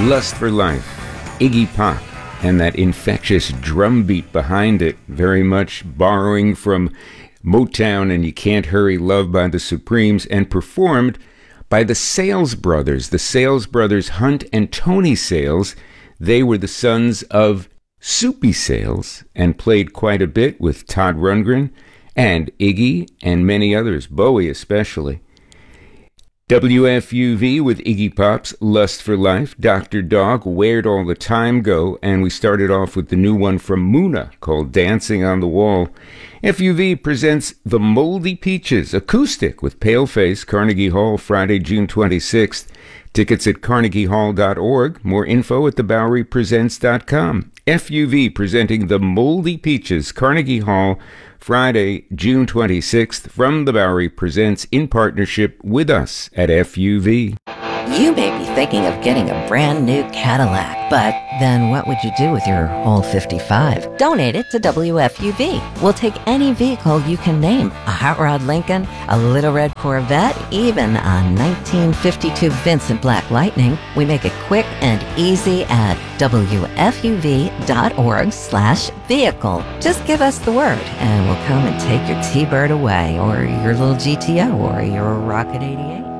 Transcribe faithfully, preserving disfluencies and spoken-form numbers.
Lust for Life, Iggy Pop, and that infectious drum beat behind it, very much borrowing from Motown and You Can't Hurry Love by the Supremes, and performed by the Sales Brothers, the Sales Brothers, Hunt and Tony Sales. They were the sons of Soupy Sales and played quite a bit with Todd Rundgren and Iggy and many others, Bowie especially. W F U V with Iggy Pop's Lust for Life, Doctor Dog, Where'd All the Time Go, and we started off with the new one from Muna called Dancing on the Wall. F U V presents The Moldy Peaches, acoustic with Paleface, Carnegie Hall, Friday, June twenty-sixth. Tickets at carnegie hall dot org. More info at the bowery presents dot com. F U V presenting The Moldy Peaches, Carnegie Hall, Friday, June twenty-sixth, from the Bowery Presents in partnership with us at F U V. You may be thinking of getting a brand new Cadillac, but then what would you do with your old fifty-five? Donate it to W F U V. We'll take any vehicle you can name. A hot rod Lincoln, a little red Corvette, even a nineteen fifty-two Vincent Black Lightning. We make it quick and easy at W F U V dot org slash vehicle. Just give us the word and we'll come and take your T-Bird away, or your little G T O, or your Rocket eighty-eight.